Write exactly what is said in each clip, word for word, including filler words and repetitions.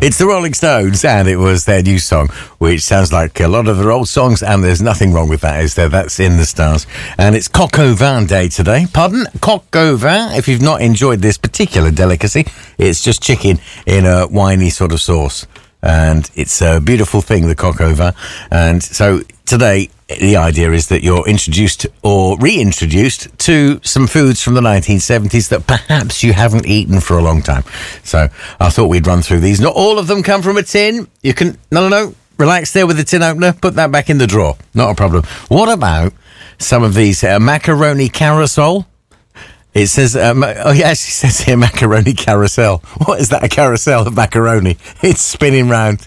It's the Rolling Stones, and it was their new song, which sounds like a lot of their old songs, and there's nothing wrong with that, is there? That's in the stars. And it's Coq au vin day today. Pardon? Coq au vin. If you've not enjoyed this particular delicacy, it's just chicken in a winey sort of sauce. And it's a beautiful thing, the coq au vin. And so today, the idea is that you're introduced or reintroduced to some foods from the nineteen seventies that perhaps you haven't eaten for a long time. So I thought we'd run through these. Not all of them come from a tin. You can, no, no, no, relax there with the tin opener. Put that back in the drawer. Not a problem. What about some of these? Uh, macaroni carousel? It says, um, oh, yeah, it says here macaroni carousel. What is that, a carousel of macaroni? It's spinning round.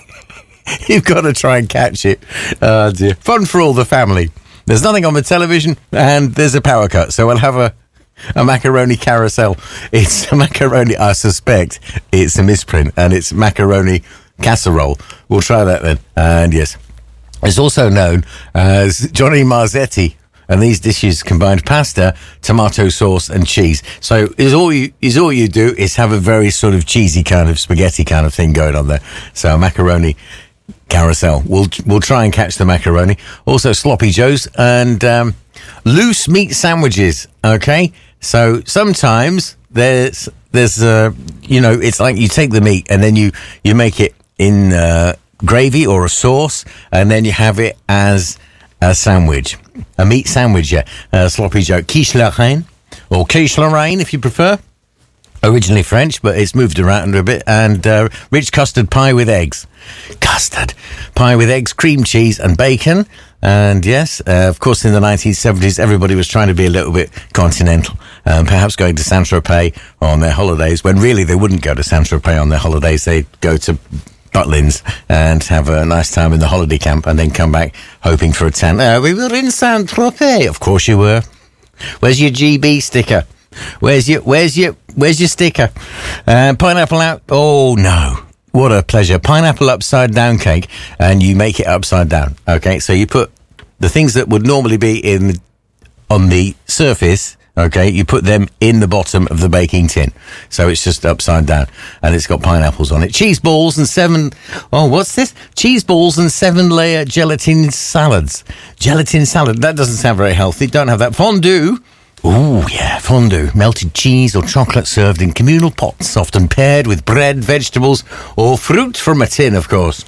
You've got to try and catch it. Oh, dear. Fun for all the family. There's nothing on the television, and there's a power cut, so we'll have a, a macaroni carousel. It's a macaroni, I suspect it's a misprint, and it's macaroni casserole. We'll try that then. And yes, it's also known as Johnny Marzetti. And these dishes combined pasta, tomato sauce, and cheese. So is all you is all you do is have a very sort of cheesy kind of spaghetti kind of thing going on there. So macaroni carousel. We'll we'll try and catch the macaroni. Also sloppy joes and um, loose meat sandwiches. Okay. So sometimes there's there's uh, you know, it's like you take the meat and then you you make it in uh, gravy or a sauce, and then you have it as a sandwich. A meat sandwich, yeah. Uh, sloppy joe. Quiche Lorraine, or quiche Lorraine if you prefer. Originally French, but it's moved around a bit. And uh, rich custard pie with eggs. Custard pie with eggs, cream cheese and bacon. And yes, uh, of course in the nineteen seventies everybody was trying to be a little bit continental. Um, perhaps going to Saint-Tropez on their holidays, when really they wouldn't go to Saint-Tropez on their holidays. They'd go to Butlins and have a nice time in the holiday camp and then come back hoping for a tan. Uh, we were in Saint-Tropez. Of course you were. Where's your G B sticker? Where's your, where's your, where's your sticker? Uh, pineapple out. Oh no. What a pleasure. Pineapple upside down cake, and you make it upside down. Okay. So you put the things that would normally be in, on the surface. Okay, you put them in the bottom of the baking tin. So it's just upside down. And it's got pineapples on it. Cheese balls and seven... Oh, what's this? Cheese balls and seven-layer gelatin salads. Gelatin salad. That doesn't sound very healthy. Don't have that. Fondue. Ooh, yeah, fondue. Melted cheese or chocolate served in communal pots, often paired with bread, vegetables, or fruit from a tin, of course.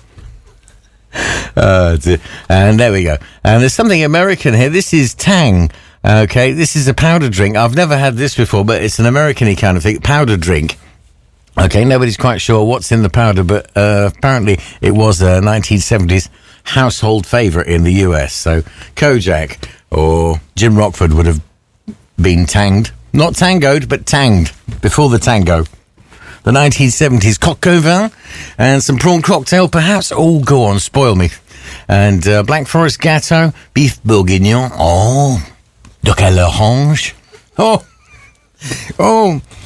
Uh, and there we go. And there's something American here. This is Tang. Okay, this is a powder drink. I've never had this before, but it's an American-y kind of thing. Powder drink. Okay, nobody's quite sure what's in the powder, but uh, apparently it was a nineteen seventies household favourite in the U S. So Kojak or Jim Rockford would have been tanged. Not tangoed, but tanged before the tango. The nineteen seventies coq au vin and some prawn cocktail, perhaps. Oh, go on, spoil me. And uh, Black Forest Gâteau, beef bourguignon. Oh, de quelle orange. Oh, oh,